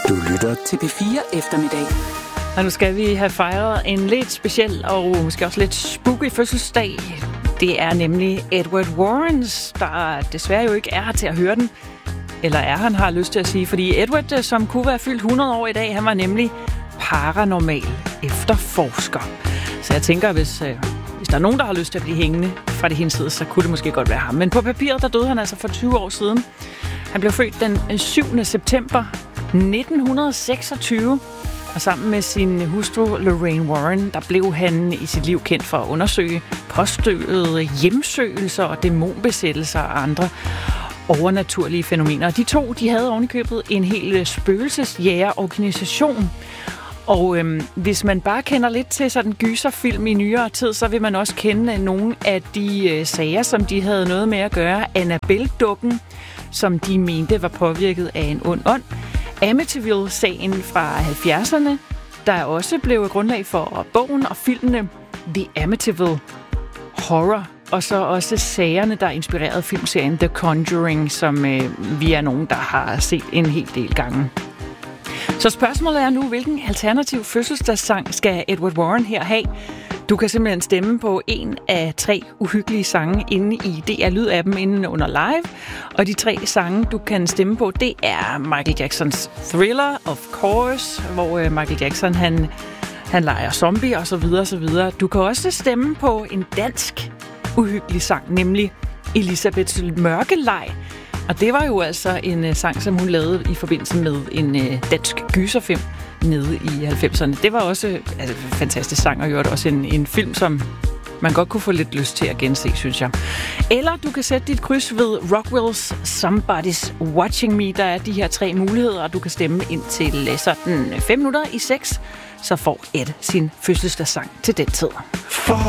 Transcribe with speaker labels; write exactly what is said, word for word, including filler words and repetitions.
Speaker 1: Du lytter til P fire Eftermiddag.
Speaker 2: Og nu skal vi have fejret en lidt speciel og måske også lidt spooky fødselsdag. Det er nemlig Edward Warrens, der desværre jo ikke er her til at høre den. Eller er han, har lyst til at sige. Fordi Edward, som kunne være fyldt hundrede år i dag, han var nemlig paranormal efterforsker. Så jeg tænker, hvis, øh, hvis der er nogen, der har lyst til at blive hængende fra det hinsides, så kunne det måske godt være ham. Men på papiret, der døde han altså for tyve år siden. Han blev født den syvende september nitten seksogtyve. Og sammen med sin hustru Lorraine Warren, der blev han i sit liv kendt for at undersøge påståede hjemsøgelser og dæmonbesættelser og andre overnaturlige fænomener. Og de to, de havde ovenikøbet en hel spøgelsesjægerorganisation. Og øhm, hvis man bare kender lidt til sådan gyserfilm i nyere tid, så vil man også kende nogle af de øh, sager, som de havde noget med at gøre. Annabelle-dukken, som de mente var påvirket af en ond ånd. Amityville-sagen fra halvfjerdserne, der også blev grundlag for bogen og filmene The Amityville Horror, og så også sagerne, der inspirerede filmserien The Conjuring, som øh, vi er nogen, der har set en hel del gange. Så spørgsmålet er nu, hvilken alternativ fødselsdagssang skal Edward Warren her have? Du kan simpelthen stemme på en af tre uhyggelige sange inde i D R Lyd-appen inde under live. Og de tre sange, du kan stemme på, det er Michael Jacksons Thriller, of course, hvor Michael Jackson han, han leger zombie og så videre, og så videre. Du kan også stemme på en dansk uhyggelig sang, nemlig Elisabeths Mørkeleg. Og det var jo altså en sang, som hun lavede i forbindelse med en dansk gyserfilm nede i halvfemserne. Det var også altså, en fantastisk sang, og gjort også en, en film, som man godt kunne få lidt lyst til at gense, synes jeg. Eller du kan sætte dit kryds ved Rockwell's Somebody's Watching Me. Der er de her tre muligheder, og du kan stemme ind til sådan fem minutter i seks, så får Ed sin fødselsdagssang til den tid.
Speaker 1: For